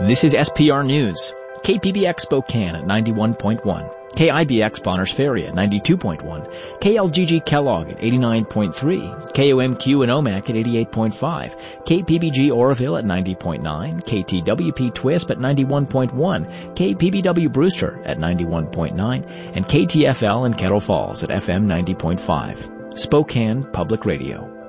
This is SPR News. KPBX Spokane at 91.1. KIBX Bonners Ferry at 92.1, KLGG Kellogg at 89.3, KOMQ in Omak at 88.5, KPBG Oroville at 90.9, KTWP Twisp at 91.1, KPBW Brewster at 91.9, and KTFL in Kettle Falls at FM 90.5. Spokane Public Radio.